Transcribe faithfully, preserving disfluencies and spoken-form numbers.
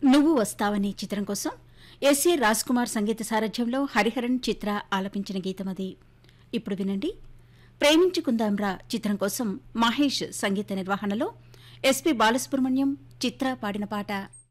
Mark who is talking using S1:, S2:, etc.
S1: నువ్వు వస్తావని చిత్రం కోసం ఎస్ఏ రాజ్ కుమార్ సంగీత సారథ్యంలో హరిహరన్ చిత్ర ఆలపించిన గీతమది. ఇప్పుడు వినండి. ప్రేమించుకుందాంరా చిత్రం కోసం మహేష్ సంగీత నిర్వహణలో ఎస్పీ బాలసుబ్రహ్మణ్యం చిత్ర పాడిన పాట.